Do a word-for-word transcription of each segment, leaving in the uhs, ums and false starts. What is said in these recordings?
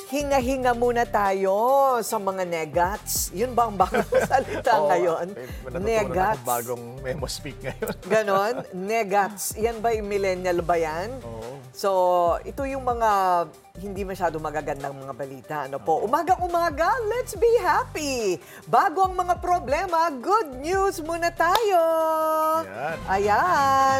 Hinga-hinga muna tayo sa mga negats. Yun ba ang bagong salita Oo, ngayon? may- may natutunan Negats. akong bagong memo speak ngayon. Ganon? Negats. Yan ba yung millennial ba yan? Oo. So, ito yung mga hindi masyado magagandang mga balita. Ano po? Umagang-umaga, let's be happy! Bago ang mga problema, good news muna tayo! Ayan. Ayan!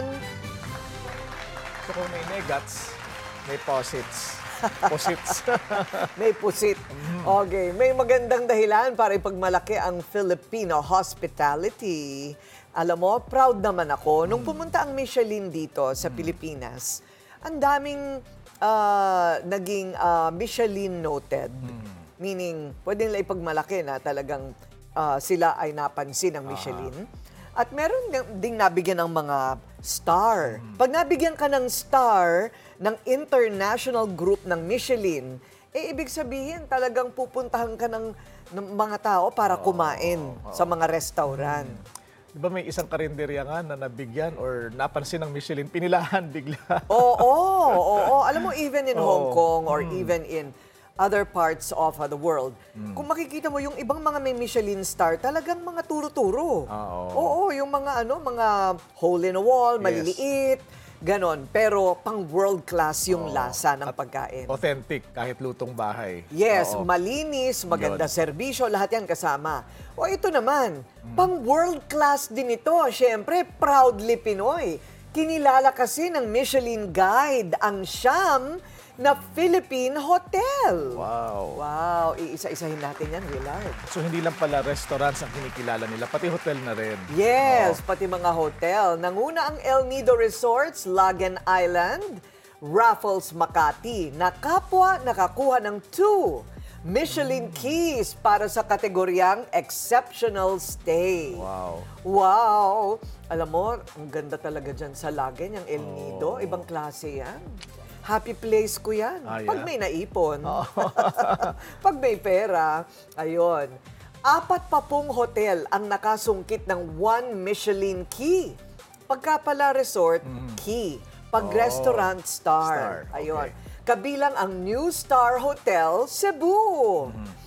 So kung may negats, may posits. Posits. May pusit. Okay, may magandang dahilan para ipagmalaki ang Filipino hospitality. Alam mo, proud naman ako. Nung pumunta ang Michelin dito sa Pilipinas, ang daming ah, naging ah, Michelin noted. Meaning, pwede nila ipagmalaki na talagang ah, sila ay napansin ng Michelin. At meron ding- ding nabigyan ng mga star. Pag nabigyan ka ng star ng international group ng Michelin, eh ibig sabihin talagang pupuntahan ka ng, ng mga tao para kumain sa mga restaurant. Di ba may isang karinderya nga na nabigyan or napansin ng Michelin, pinilahan bigla. Oo, oo, oo. Alam mo, even in Oo. Hong Kong or even in other parts of uh, the world, kung makikita mo yung ibang mga may Michelin star, talagang mga turo-turo. Ah, oo. Oo, yung mga ano, mga hole in a wall, Yes. maliliit, ganon. Pero pang world class yung Oo. lasa ng At pagkain. Authentic, kahit lutong bahay. Yes, Oo. malinis, maganda Yun. serbisyo, lahat yan kasama. O ito naman, pang world class din ito. Siyempre, proudly Pinoy. Kinilala kasi ng Michelin Guide ang Siam na Philippine Hotel. Wow. Wow, iisa-isahin natin yan, Willard. So hindi lang pala restaurants ang kinikilala nila, pati hotel na rin. Yes, pati mga hotel. Nanguna ang El Nido Resorts, Lagan Island, Raffles Makati, na kapwa nakakuha ng two Michelin Keys para sa kategoryang Exceptional Stay. Wow. Wow! Alam mo, ang ganda talaga dyan sa Lagan, yung El Nido. Ibang klase yan. Happy place ko yan. Ah, Pag yeah? may naipon. Pag may pera. Ayun. Apat pa pong hotel ang nakasungkit ng one Michelin Key. Pagka pala resort, Key. Pag Oh, restaurant, Star. Star, Ayun. okay. Kabilang ang New Star Hotel, Cebu.